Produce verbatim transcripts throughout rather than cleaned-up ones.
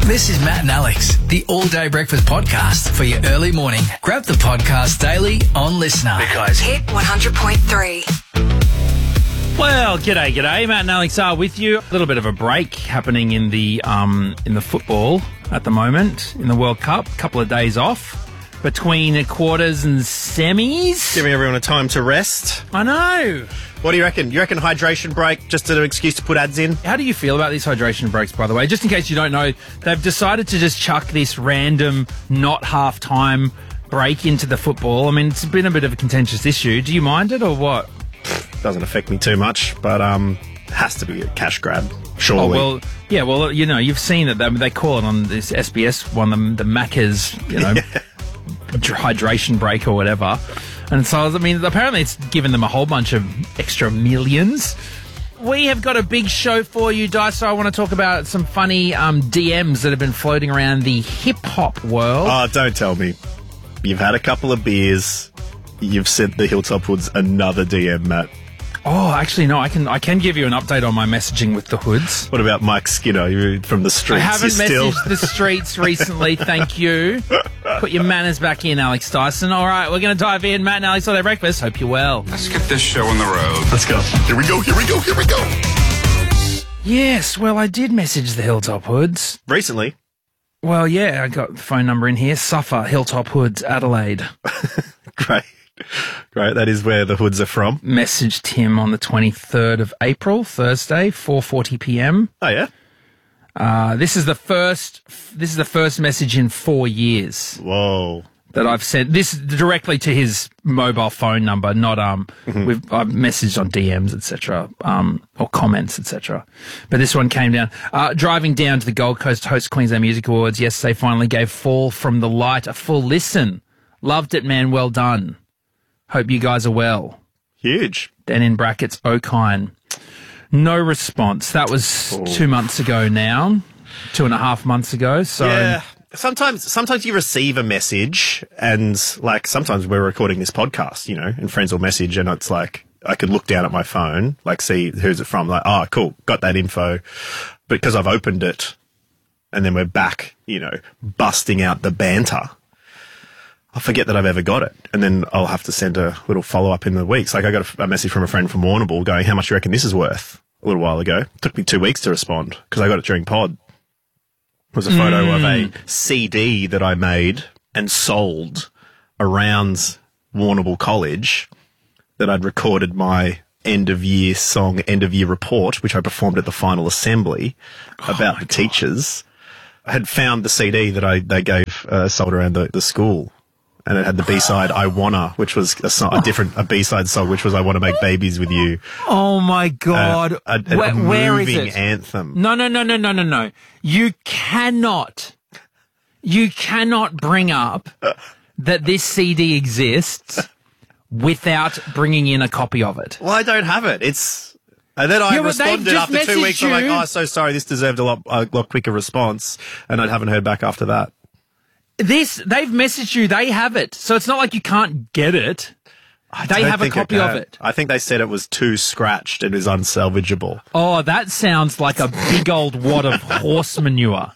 This is Matt and Alex, the All Day Breakfast Podcast for your early morning. Grab the podcast daily on Listener. Because Hit one hundred point three. Well, g'day, g'day. Matt and Alex are with you. A little bit of a break happening in the um in the football at the moment in the World Cup. A couple of days off between quarters and semis. Giving everyone a time to rest. I know. What do you reckon? You reckon hydration break, just an excuse to put ads in? How do you feel about these hydration breaks, by the way? Just in case you don't know, they've decided to just chuck this random, not half-time break into the football. I mean, it's been a bit of a contentious issue. Do you mind it or what? Doesn't affect me too much, but um, has to be a cash grab, surely. Oh, well, yeah, well, you know, you've seen that they, they call it on this S B S one, the, the Macca's, you know, Yeah. hydration break or whatever. And so, I mean, apparently it's given them a whole bunch of extra millions. We have got a big show for you, Dice. So I want to talk about some funny um, D Ms that have been floating around the hip-hop world. Oh, don't tell me. You've had a couple of beers. You've sent the Hilltop Hoods another D M, Matt. Oh, actually, no, I can I can give you an update on my messaging with the Hoods. What about Mike Skinner You're from the streets? I haven't You're messaged still... the streets recently, thank you. Put your manners back in, Alex Dyson. All right, we're going to dive in. Matt and Alex on their breakfast. Hope you're well. Let's get this show on the road. Let's go. Here we go, here we go, here we go. Yes, well, I did message the Hilltop Hoods. Recently? Well, yeah, I got the phone number in here. Suffer, Hilltop Hoods, Adelaide. Great. Great, that is where the Hoods are from. Messaged him on the twenty-third of April, Thursday, four forty p.m. Oh, yeah? Uh, this is the first. This is the first message in four years Whoa. that I've sent. This directly to his mobile phone number, not um. Mm-hmm. We've I've messaged on D Ms, et cetera, um, or comments, et cetera. But this one came down. Uh, driving down to the Gold Coast to host Queensland Music Awards yesterday, finally gave "Fall from the Light" a full listen. Loved it, man. Well done. Hope you guys are well. Huge. Then in brackets, Okine. No response. That was Ooh. two months ago now. Two and a half months ago. So Yeah. Sometimes, sometimes you receive a message and like sometimes we're recording this podcast, you know, and friends will message and it's like, I could look down at my phone, like see who's it from, like, oh, cool, got that info. But because I've opened it and then we're back, you know, busting out the banter, I forget that I've ever got it. And then I'll have to send a little follow-up in the weeks. Like I got a, a message from a friend from Warrnambool going, how much do you reckon this is worth? A little while ago. It took me two weeks to respond because I got it during pod. It was a photo of a C D that I made and sold around Warrnambool College that I'd recorded my end-of-year song, end-of-year report, which I performed at the final assembly about the teachers. I had found the C D that I they gave uh, sold around the, the school. And it had the B-side, I Wanna, which was a, song, a different, a B-side song, which was I Wanna Make Babies With You. Oh my God. Uh, a, a, where, a where is moving it? anthem. No, no, no, no, no, no, no. You cannot, you cannot bring up that this C D exists without bringing in a copy of it. Well, I don't have it. It's, and then I Yeah, but they've responded just after two messaged weeks. I'm like, you. oh, so sorry, this deserved a lot, a lot quicker response. And I haven't heard back after that. This, they've messaged you, they have it. So it's not like you can't get it. I They don't have a think I copy of can. it. I think they said it was too scratched and is unsalvageable. Oh, that sounds like a big old wad of horse manure.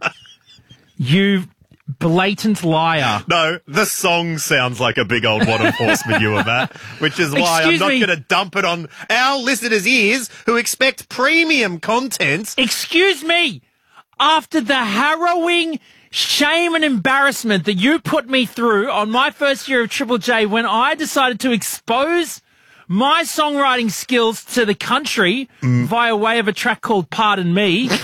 You blatant liar. No, the song sounds like a big old wad of horse manure, Matt, which is why Excuse I'm not me. going to dump it on our listeners' ears who expect premium content. Excuse me. After the harrowing shame and embarrassment that you put me through on my first year of Triple J when I decided to expose my songwriting skills to the country via way of a track called Pardon Me.